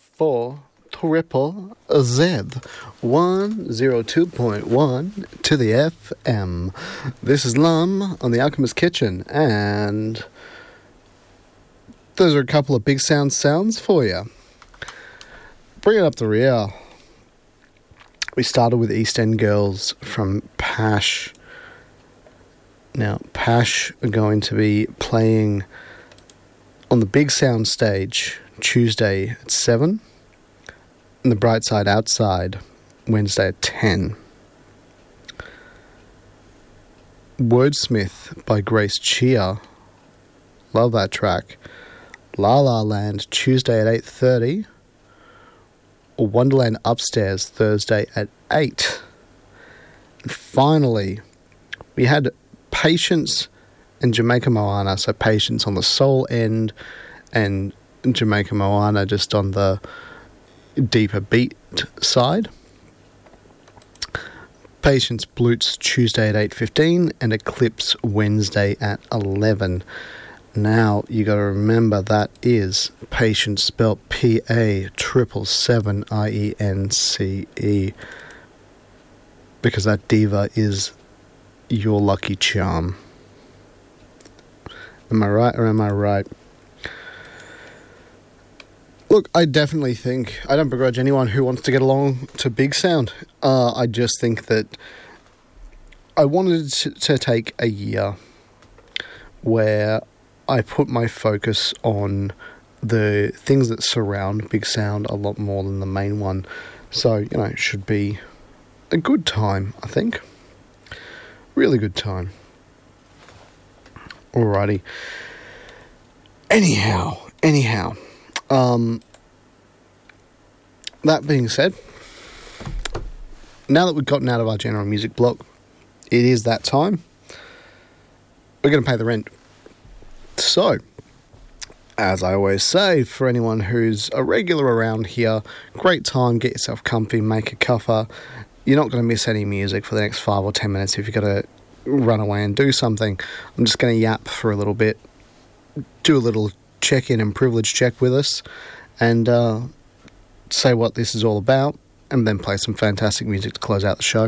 for Triple Z 102.1 to the FM. This is Lum on the Alchemist Kitchen, and those are a couple of big sounds for you. Bring it up the rear. We started with East End Girls from Pash. Now, Pash are going to be playing on the Big Sound stage Tuesday at 7, and the Bright Side Outside Wednesday at 10. Wordsmith by Grace Chia. Love that track. La La Land Tuesday at 8:30. Or Wonderland Upstairs Thursday at 8. And finally, we had Patience and Jamaica Moana. So Patience on the soul end and Jamaica Moana just on the deeper beat side. Patience Blutes Tuesday at 8:15 and Eclipse Wednesday at 11. Now, you got to remember that is Patience spelled P-A-777-I-E-N-C-E, because that diva is your lucky charm. Am I right or am I right? Look, I definitely think, I don't begrudge anyone who wants to get along to Big Sound. I just think that I wanted to take a year where I put my focus on the things that surround Big Sound a lot more than the main one. So, it should be a good time, I think. Really good time. Alrighty. Anyhow. That being said, now that we've gotten out of our general music block, it is that time. We're going to pay the rent. So, as I always say, for anyone who's a regular around here, great time, get yourself comfy, make a cuppa. You're not going to miss any music for the next 5 or 10 minutes if you've got to run away and do something. I'm just going to yap for a little bit, do a little check-in and privilege check with us, and say what this is all about, and then play some fantastic music to close out the show.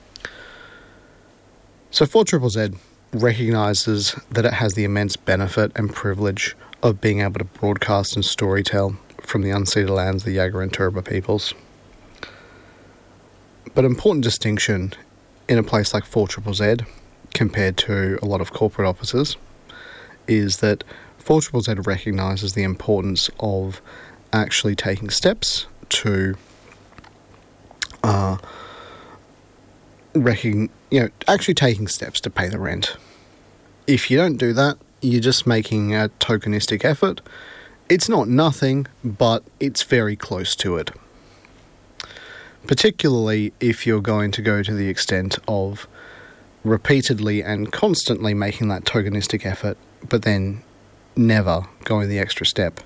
So 4ZZZ recognises that it has the immense benefit and privilege of being able to broadcast and storytell from the unceded lands of the Yagara and Turrbal peoples. But important distinction in a place like 4ZZZ compared to a lot of corporate offices is that 4ZZZ recognises the importance of actually taking steps to actually taking steps to pay the rent. If you don't do that, you're just making a tokenistic effort. It's not nothing, but it's very close to it. Particularly if you're going to go to the extent of repeatedly and constantly making that tokenistic effort, but then never going the extra step.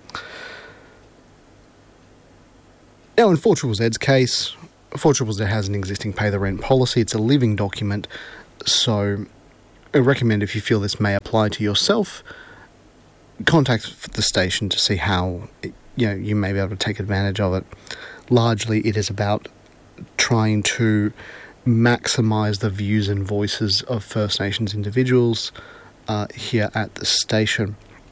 Now, in 4ZZZ's case, 4ZZZ has an existing pay the rent policy. It's a living document, so I recommend, if you feel this may apply to yourself, contact the station to see how you may be able to take advantage of it. Largely, it is about trying to maximise the views and voices of First Nations individuals here at the station.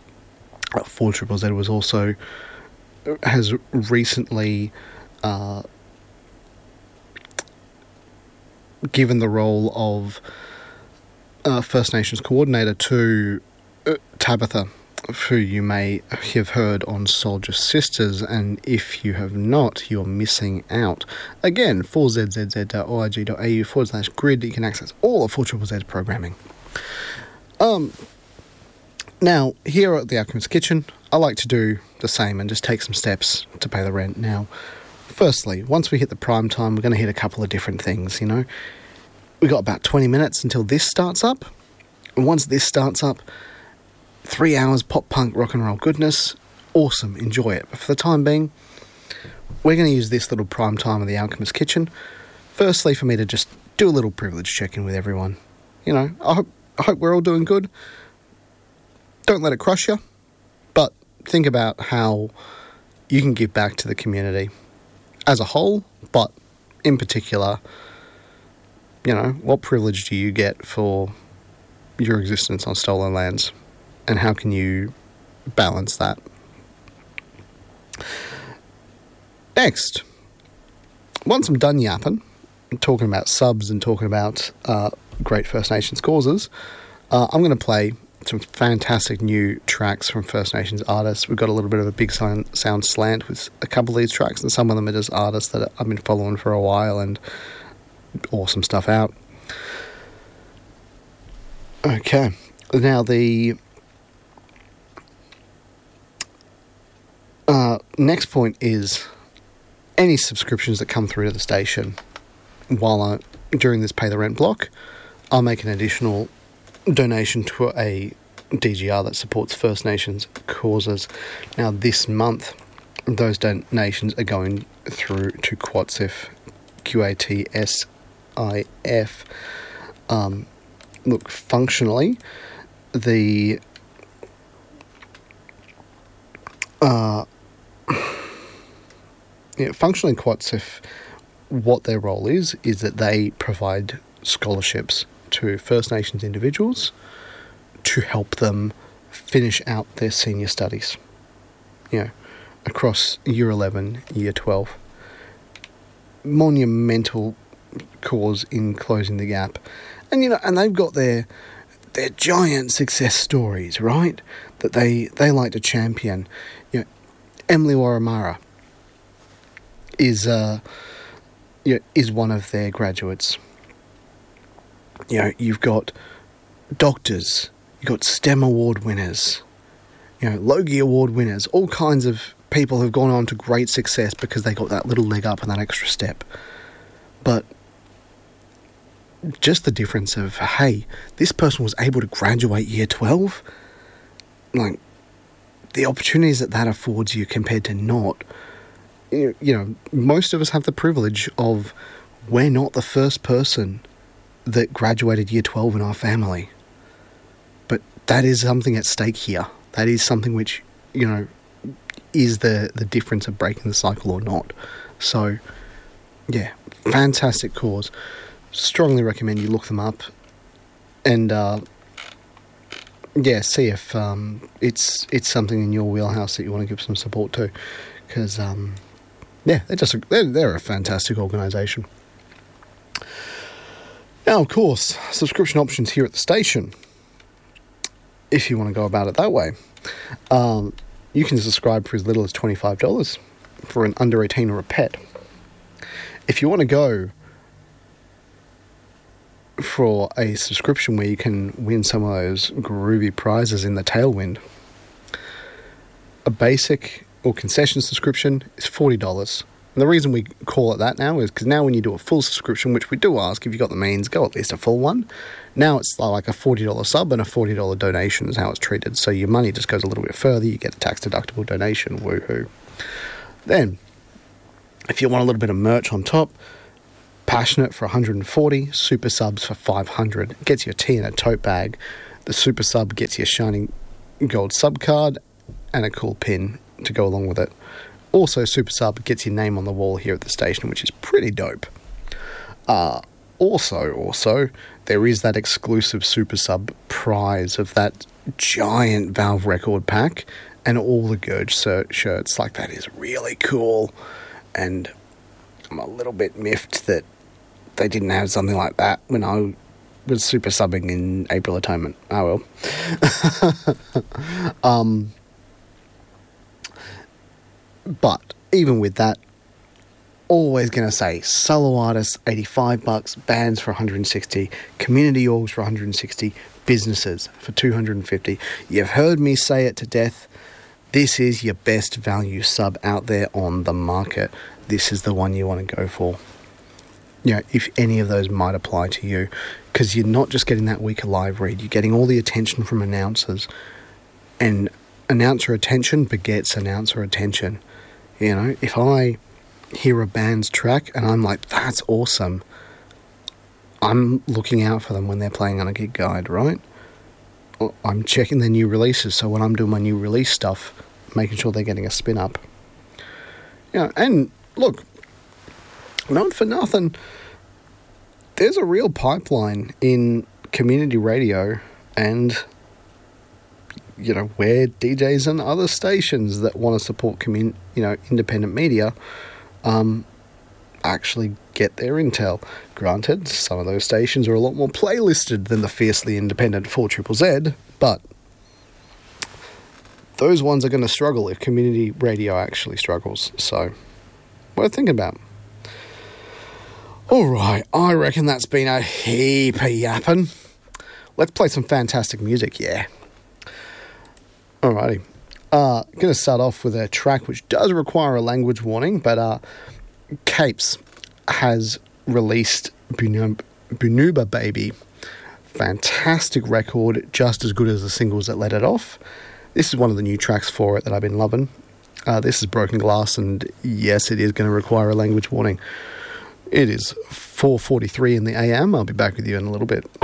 4ZZZ has recently given the role of First Nations coordinator to Tabitha, who you may have heard on Soldier Sisters, and if you have not, you're missing out. Again, 4zzz.org.au/grid, you can access all of 4ZZZ programming. Now, here at the Alchemist Kitchen, I like to do the same and just take some steps to pay the rent. Now, firstly, once we hit the prime time, we're going to hit a couple of different things, We've got about 20 minutes until this starts up. And once this starts up, 3 hours pop punk rock and roll goodness. Awesome, enjoy it. But for the time being, we're going to use this little prime time of the Alchemist Kitchen. Firstly, for me to just do a little privilege check-in with everyone. I hope we're all doing good. Don't let it crush you, but think about how you can give back to the community as a whole, but in particular, what privilege do you get for your existence on stolen lands, and how can you balance that? Next, once I'm done yapping, talking about subs and talking about great First Nations causes, I'm going to play some fantastic new tracks from First Nations artists. We've got a little bit of a big sound slant with a couple of these tracks, and some of them are just artists that I've been following for a while, and awesome stuff out. Okay, now the next point is any subscriptions that come through to the station during this Pay the Rent block, I'll make an additional donation to a DGR that supports First Nations causes. Now, this month, those donations are going through to QATSIF, QATSIF. Look, functionally, functionally QATSIF, what their role is that they provide scholarships to First Nations individuals to help them finish out their senior studies, across Year 11, Year 12. Monumental cause in closing the gap. And, and they've got their giant success stories, right, that they like to champion. Emily Waramara is one of their graduates. You've got doctors, you've got STEM award winners, Logie award winners, all kinds of people who've gone on to great success because they got that little leg up and that extra step. But just the difference of, hey, this person was able to graduate Year 12, like, the opportunities that affords you compared to not. Most of us have the privilege of, we're not the first person that graduated Year 12 in our family. But that is something at stake here. That is something which, is the difference of breaking the cycle or not. So, yeah, fantastic cause. Strongly recommend you look them up and, see if it's something in your wheelhouse that you want to give some support to. Because, they're a fantastic organisation. Now, of course, subscription options here at the station, if you want to go about it that way. You can subscribe for as little as $25 for an under 18 or a pet. If you want to go for a subscription where you can win some of those groovy prizes in the tailwind, a basic or concession subscription is $40. And the reason we call it that now is because now when you do a full subscription, which we do ask if you've got the means, go at least a full one. Now it's like a $40 sub and a $40 donation is how it's treated. So your money just goes a little bit further. You get a tax-deductible donation. Woohoo. Then, if you want a little bit of merch on top, Passionate for $140, Super Subs for $500. Gets you a tea and a tote bag. The Super Sub gets you a shiny gold sub card and a cool pin to go along with it. Also, Super Sub gets your name on the wall here at the station, which is pretty dope. Also, there is that exclusive Super Sub prize of that giant Valve record pack and all the Gurge shirts. Like, that is really cool. And I'm a little bit miffed that they didn't have something like that when I was super subbing in April Atonement. Oh well. But even with that, always going to say solo artists $85, bands for $160, community orgs for $160, businesses for $250. You've heard me say it to death. This is your best value sub out there on the market. This is the one you want to go for. If any of those might apply to you, because you're not just getting that weekly live read, you're getting all the attention from announcers, and announcer attention begets announcer attention. If I hear a band's track and I'm like, that's awesome, I'm looking out for them when they're playing on a gig guide, right? I'm checking their new releases, so when I'm doing my new release stuff, making sure they're getting a spin up. And look, not for nothing, there's a real pipeline in community radio and, where DJs and other stations that want to support independent media actually get their intel. Granted, some of those stations are a lot more playlisted than the fiercely independent 4ZZZ, but those ones are going to struggle if community radio actually struggles. So, worth thinking about. Alright, I reckon that's been a heap of yapping. Let's play some fantastic music, yeah. Alrighty. Going to start off with a track which does require a language warning, but Capes has released Bunuba Baby. Fantastic record, just as good as the singles that let it off. This is one of the new tracks for it that I've been loving. This is Broken Glass, and yes, it is going to require a language warning. It is 4:43 in the AM. I'll be back with you in a little bit.